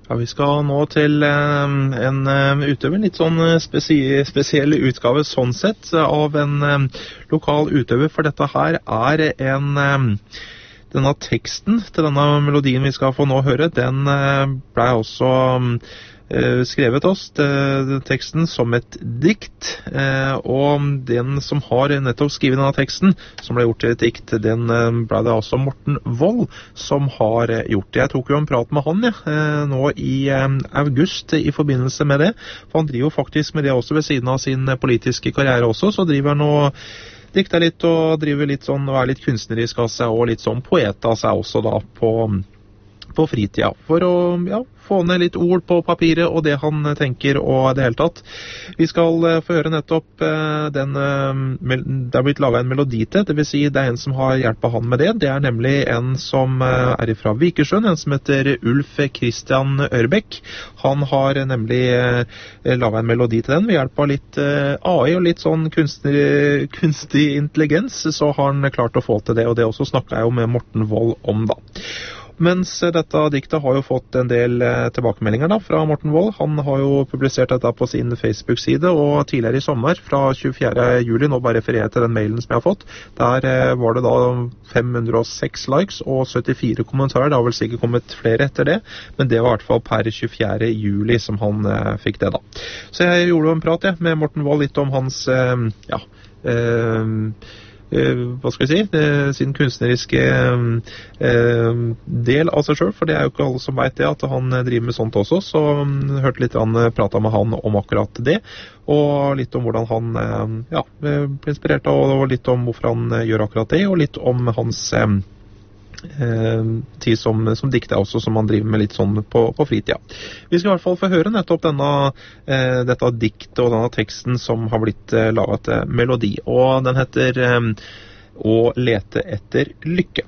Ja, vi skal nå til en utøver, litt sånn spesiell utgave sånn sett, av en lokal utøver, for dette her er denne teksten til denne melodien vi skal få nå høre, den ble også skrevet oss, teksten, som et dikt, og den som har nettopp skrivet denne teksten, som ble gjort til et dikt, den ble det altså Morten Wold som har gjort det. Jeg tok jo en prat med han nå i august i forbindelse med det, for han driver jo faktisk med det også ved siden av sin politiske karriere også, så driver han og dikter litt og driver litt sånn, og er litt kunstnerisk av seg, og litt sånn poet av seg også da på fritida, for å få ned litt ord på papiret og det han tenker og det hele tatt. Vi skal få høre nettopp det har blitt laget en melodi til, det vil si det er en som har hjulpet han med det. Det er nemlig en som er fra Vikersund, en som heter Ulf Christian Ørbæk. Han har nemlig laget en melodi til den ved hjelp av litt AI og litt sånn kunstig intelligens, så har han klart å få til det, og det også snakket jeg jo med Morten Wold om da. Mens dette diktet har jo fått en del tilbakemeldinger da, fra Morten Wold. Han har jo publisert dette på sin Facebook-side, og tidligere i sommer, fra 24. juli, nå bare refererer jeg til den mailen som jeg har fått, der var det da 506 likes og 74 kommentarer. Det har vel sikkert kommet flere etter det, men det var i hvert fall per 24. juli som han fikk det da. Så jeg gjorde jo en prat med Morten Wold litt om hans, hva skal jeg si, sin kunstneriske del av seg selv, for det er jo ikke alle som vet det, at han driver med sånt også, så hørte litt pratet med han om akkurat det, og litt om hvordan han ble inspirert av, og litt om hvorfor han gjør akkurat det, og litt om hans tid som dikter også, som han driver med litt sånn på fritida. Vi skal i hvert fall få høre nettopp dette diktet og denne teksten som har blitt laget til melodi, og den heter Å lete etter lykke.